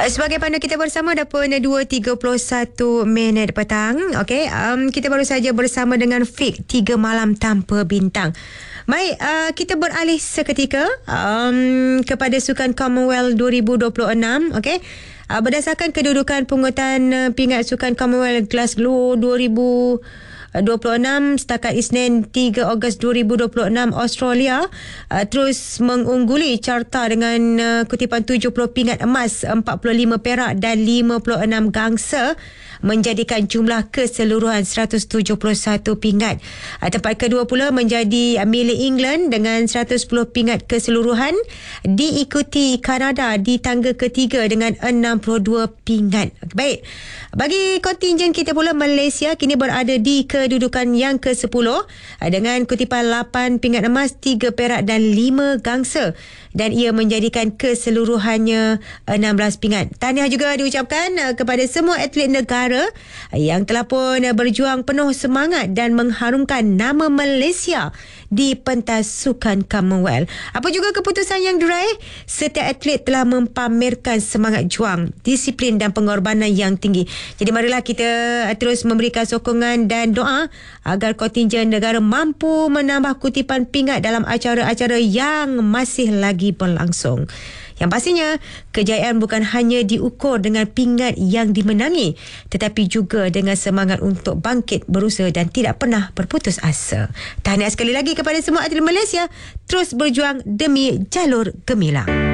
Sebagai pandu kita bersama dah pun 2.31 minit petang. Okey, kita baru saja bersama dengan Fik 3 Malam Tanpa Bintang. Baik, kita beralih seketika kepada Sukan Commonwealth 2026. Okey, berdasarkan kedudukan pungutan pingat Sukan Commonwealth Glasgow 2026 setakat Isnin 3 Ogos 2026, Australia terus mengungguli carta dengan kutipan 70 pingat emas, 45 perak dan 56 gangsa, menjadikan jumlah keseluruhan 171 pingat. Tempat kedua pula menjadi milik England dengan 110 pingat keseluruhan, diikuti Kanada di tangga ketiga dengan 62 pingat. Baik, bagi kontingen kita pula, Malaysia kini berada di kedudukan yang ke-10 dengan kutipan 8 pingat emas, 3 perak dan 5 gangsa, dan ia menjadikan keseluruhannya 16 pingat. Tahniah juga diucapkan kepada semua atlet negara yang telah pun berjuang penuh semangat dan mengharumkan nama Malaysia di pentas Sukan Commonwealth. Apa juga keputusan yang diraih, setiap atlet telah mempamerkan semangat juang, disiplin dan pengorbanan yang tinggi. Jadi marilah kita terus memberikan sokongan dan doa agar kontingen negara mampu menambah kutipan pingat dalam acara-acara yang masih lagi berlangsung. Yang pastinya, kejayaan bukan hanya diukur dengan pingat yang dimenangi, tetapi juga dengan semangat untuk bangkit, berusaha dan tidak pernah berputus asa. Tahniah sekali lagi kepada semua atlet Malaysia terus berjuang demi jalur gemilang.